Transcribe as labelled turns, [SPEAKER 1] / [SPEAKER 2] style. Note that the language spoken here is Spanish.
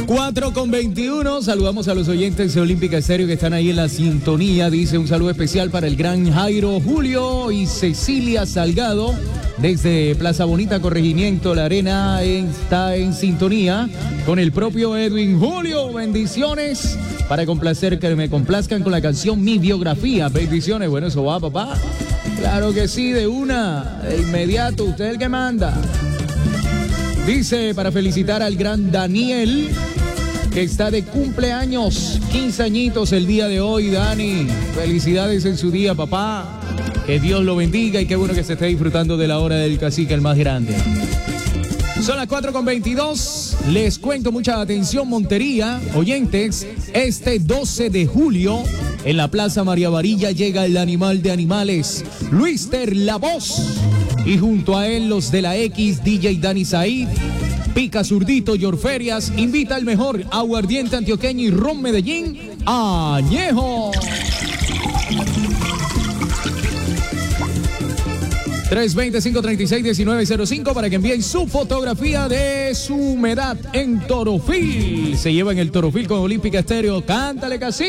[SPEAKER 1] 4:21, saludamos a los oyentes de Olímpica Estéreo que están ahí en la sintonía. Dice un saludo especial para el gran Jairo Julio y Cecilia Salgado desde Plaza Bonita, Corregimiento La Arena. Está en sintonía con el propio Edwin Julio. Bendiciones para complacer, que me complazcan con la canción Mi Biografía. Bendiciones. Bueno, eso va, papá. Claro que sí, de una, de inmediato, usted es el que manda. Dice para felicitar al gran Daniel, que está de cumpleaños, 15 añitos el día de hoy, Dani. Felicidades en su día, papá. Que Dios lo bendiga y qué bueno que se esté disfrutando de la hora del cacique, el más grande. Son las 4:22. Les cuento, mucha atención, Montería. Oyentes, este 12 de julio, en la Plaza María Varilla, llega el animal de animales, Luister La Voz. Y junto a él, los de la X, DJ Dani Said, Pica Zurdito, Yorferias, invita al mejor aguardiente antioqueño y ron Medellín, Añejo. 320-536-1905 para que envíen su fotografía de su humedad en Torofil. Se lleva en el Torofil con Olímpica Estéreo. Cántale, Cacique.